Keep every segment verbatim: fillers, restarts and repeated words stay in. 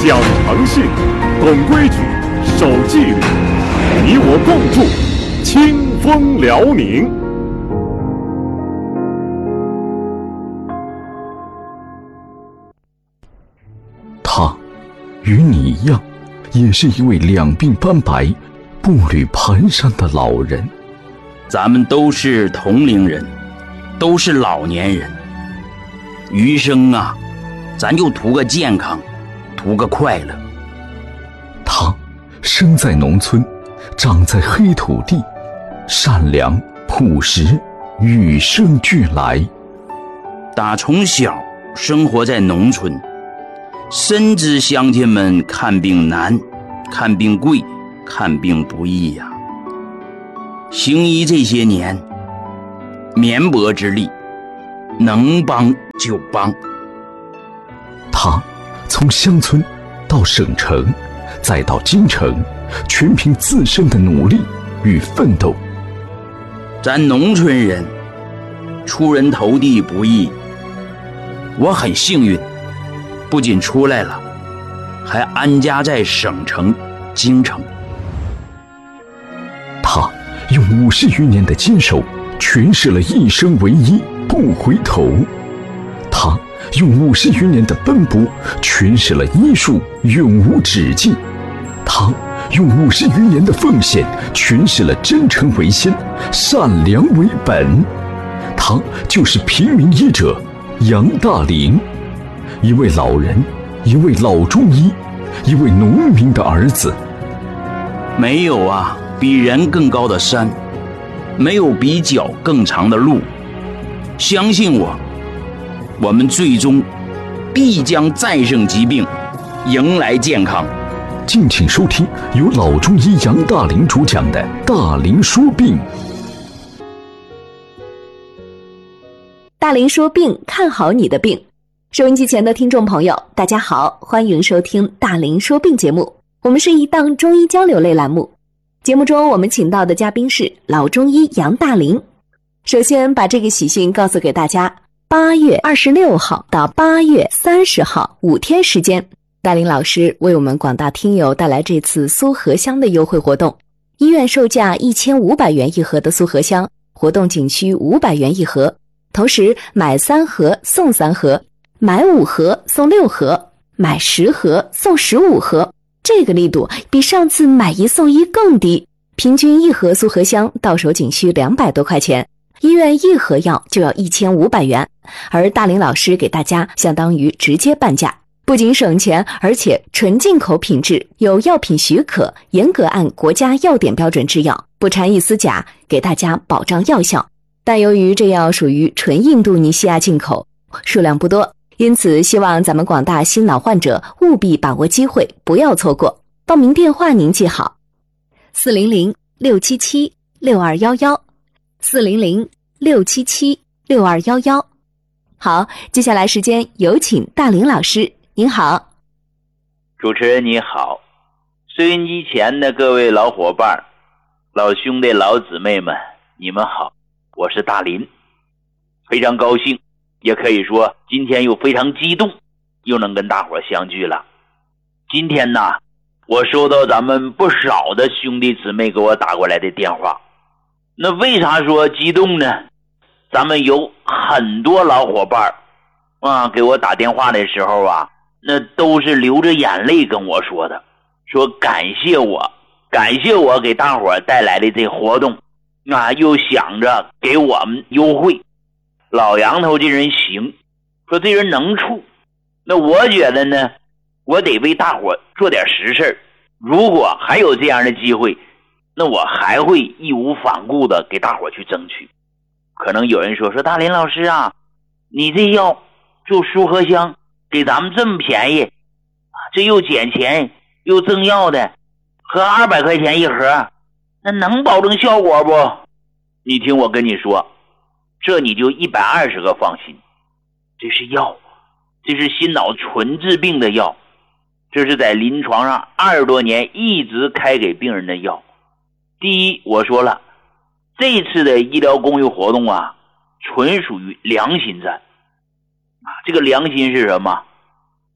讲诚信，懂规矩，守纪律，你我共筑清风辽宁。 他与你一样，也是一位两鬓斑白、步履蹒跚的老人。 咱们都是同龄人，都是老年人，余生啊，咱就图个健康，图个快乐。 他生在农村，长在黑土地，善良朴实，与生俱来。 打从小生活在农村，深知乡亲们看病难，看病贵，看病不易呀、啊。行医这些年，绵薄之力，能帮就帮。 他从乡村到省城，再到京城，全凭自身的努力与奋斗。 咱农村人出人头地不易，我很幸运，不仅出来了，还安家在省城京城。 他用五十余年的坚守，诠释了一生为一，不回头。他用五十余年的奔波，诠释了医术永无止境。他用五十余年的奉献，诠释了真诚为先，善良为本。他就是平民医者杨大林，一位老人，一位老中医，一位农民的儿子。 没有啊比人更高的山，没有比脚更长的路。相信我，我们最终必将战胜疾病，迎来健康。 敬请收听由老中医杨大林主讲的《大林说病》。 大林说病，看好你的病。收音机前的听众朋友，大家好，欢迎收听大林说病节目。我们是一档中医交流类栏目。节目中我们请到的嘉宾是老中医杨大林。首先把这个喜讯告诉给大家，八月二十六号到八月三十号五天时间，大林老师为我们广大听友带来这次苏合香的优惠活动。医院售价一千五百元一盒的苏合香，活动仅需五百元一盒，同时买三盒送三盒，买五盒送六盒，买十盒送十五盒。这个力度比上次买一送一更低，平均一盒苏合香到手仅需两百多块钱，医院一盒药就要一千五百元，而大林老师给大家相当于直接半价，不仅省钱，而且纯进口品质，有药品许可，严格按国家药典标准制药，不掺一丝假，给大家保障药效。但由于这药属于纯印度尼西亚进口，数量不多，因此希望咱们广大心脑患者务必把握机会，不要错过。报名电话您记好，四零零六七七六二一一，四零零六七七六二一一。好，接下来时间有请大林老师，您好。 主持人你好，收音机前的各位老伙伴、老兄弟、老姊妹们，你们好，我是大林，非常高兴，也可以说今天又非常激动，又能跟大伙相聚了。今天呢，我收到咱们不少的兄弟姊妹给我打过来的电话。那为啥说激动呢？咱们有很多老伙伴啊，给我打电话的时候啊，那都是流着眼泪跟我说的，说感谢我，感谢我给大伙带来的这活动啊，又想着给我们优惠。老杨头这人行，说这人能处。那我觉得呢，我得为大伙做点实事，如果还有这样的机会，那我还会义无反顾的给大伙去争取。可能有人说说大林老师啊，你这药就苏合香给咱们这么便宜，这又减钱又赠药的，合二百块钱一盒，那能保证效果不？你听我跟你说，这你就一百二十个放心，这是药，这是心脑纯治病的药，这是在临床上二十多年一直开给病人的药。第一，我说了，这次的医疗公益活动啊，纯属于良心战啊！这个良心是什么？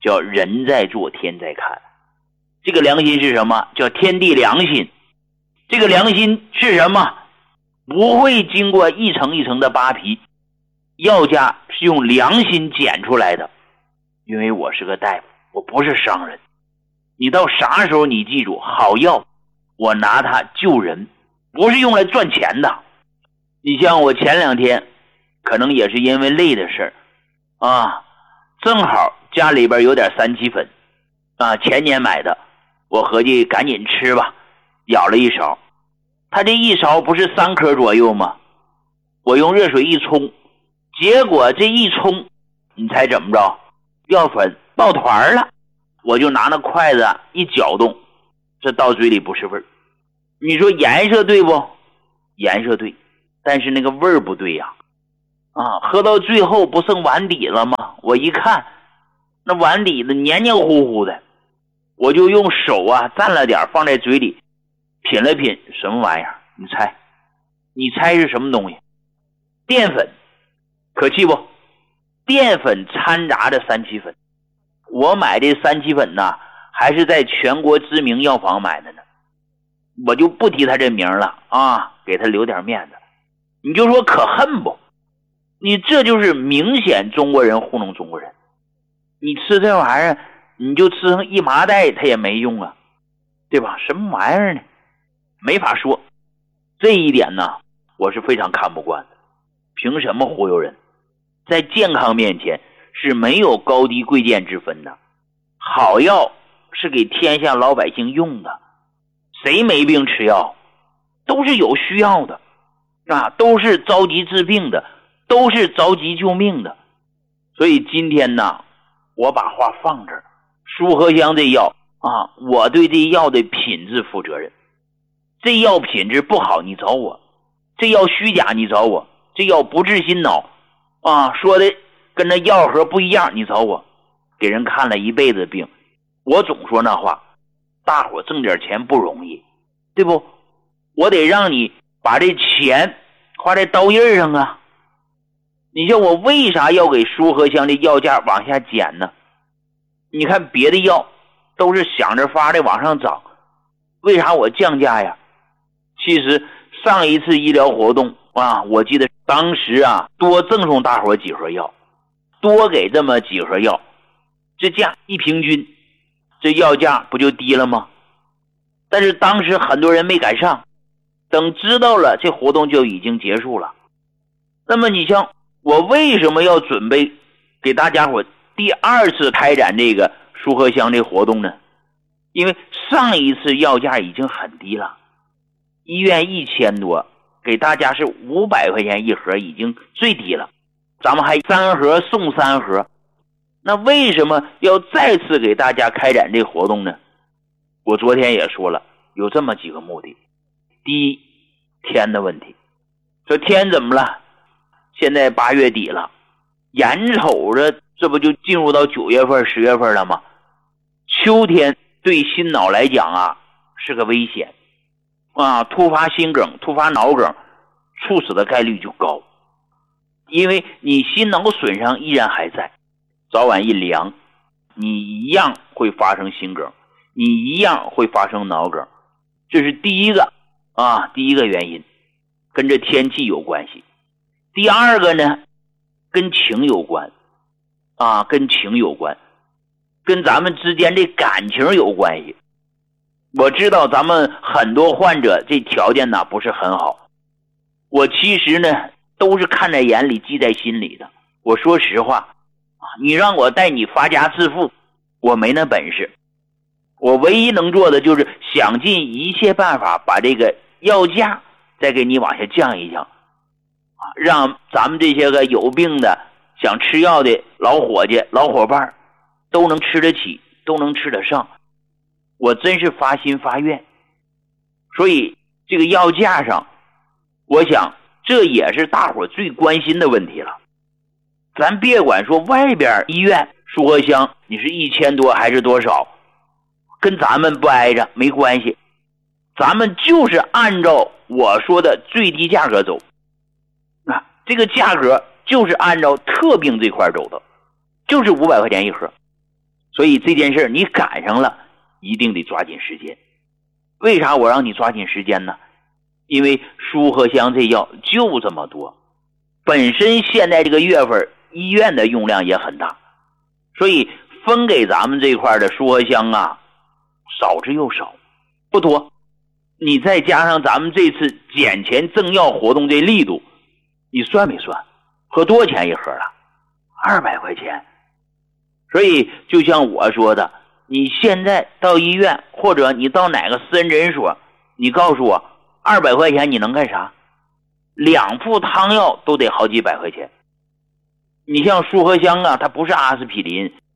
叫人在做天在看。这个良心是什么？叫天地良心。这个良心是什么？不会经过一层一层的扒皮，药价是用良心捡出来的。因为我是个大夫，我不是商人。你到啥时候你记住，好药我拿它救人，不是用来赚钱的。你像我前两天可能也是因为累的事儿啊，正好家里边有点三七粉啊，前年买的，我合计赶紧吃吧，舀了一勺。它这一勺不是三颗左右吗？我用热水一冲，结果这一冲，你猜怎么着？药粉爆团了。我就拿那筷子一搅动，这到嘴里不是味儿。你说颜色对不？颜色对，但是那个味儿不对呀。啊，喝到最后不剩碗底了吗？我一看，那碗底子黏黏糊糊的，我就用手啊蘸了点放在嘴里，品了品，什么玩意儿？你猜？你猜是什么东西？淀粉，可气不？淀粉掺杂的三七粉。我买这三七粉呢，还是在全国知名药房买的呢，我就不提他这名了啊，给他留点面子。你就说可恨不？你这就是明显中国人糊弄中国人。你吃这玩意儿，你就吃成一麻袋，它也没用啊，对吧？什么玩意儿呢？没法说。这一点呢，我是非常看不惯的。凭什么忽悠人？在健康面前是没有高低贵贱之分的，好药是给天下老百姓用的，谁没病吃药？都是有需要的啊，都是着急治病的，都是着急救命的。所以今天呢，我把话放这儿，舒和香这药啊，我对这药的品质负责任。这药品质不好你找我，这药虚假你找我，这药不治心脑啊，说的跟那药盒不一样你找我，给人看了一辈子病。我总说那话，大伙挣点钱不容易，对不？我得让你把这钱花在刀刃上啊。你像我为啥要给舒和香的药价往下减呢？你看别的药都是想着法的往上涨，为啥我降价呀？其实上一次医疗活动啊，我记得当时啊多赠送大伙几盒药，多给这么几盒药，这价一平均，这药价不就低了吗？但是当时很多人没赶上，等知道了这活动就已经结束了。那么你像我为什么要准备给大家伙第二次开展这个舒和香这活动呢？因为上一次药价已经很低了，医院一千多，给大家是五百块钱一盒，已经最低了，咱们还三盒送三盒。那为什么要再次给大家开展这活动呢？我昨天也说了，有这么几个目的。第一，天的问题。说天怎么了？现在八月底了，眼瞅着这不就进入到九月份十月份了吗？秋天对心脑来讲啊是个危险啊，突发心梗突发脑梗猝死的概率就高。因为你心脑损伤依然还在，早晚一凉，你一样会发生心梗，你一样会发生脑梗。这是第一个啊，第一个原因跟这天气有关系。第二个呢，跟情有关啊，跟情有关，跟咱们之间的感情有关系。我知道咱们很多患者这条件呢不是很好，我其实呢都是看在眼里记在心里的。我说实话啊，你让我带你发家致富，我没那本事。我唯一能做的就是想尽一切办法把这个药价再给你往下降一降，让咱们这些个有病的想吃药的老伙计老伙伴都能吃得起，都能吃得上。我真是发心发愿。所以这个药价上，我想这也是大伙最关心的问题了。咱别管说外边医院舒和香你是一千多还是多少，跟咱们不挨着没关系，咱们就是按照我说的最低价格走。啊，这个价格就是按照特病这块走的，就是五百块钱一盒。 所以这件事你赶上了，一定得抓紧时间。为啥我让你抓紧时间呢？因为舒和香这药就这么多，本身现在这个月份医院的用量也很大，所以分给咱们这块的舒和香啊，少之又少，不多。你再加上咱们这次减钱赠药活动这力度，你算没算？喝多少钱一盒了？二百块钱。所以就像我说的，你现在到医院或者你到哪个私人诊所，你告诉我二百块钱你能干啥？两副汤药都得好几百块钱。你像舒和香啊，它不是阿司匹林，